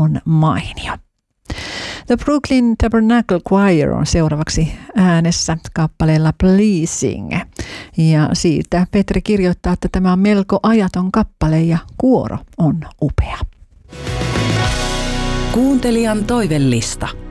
on mainio. The Brooklyn Tabernacle Choir on seuraavaksi äänessä kappaleella Pleasing. Ja siitä Petri kirjoittaa, että tämä on melko ajaton kappale ja kuoro on upea. Kuuntelijan toivellista.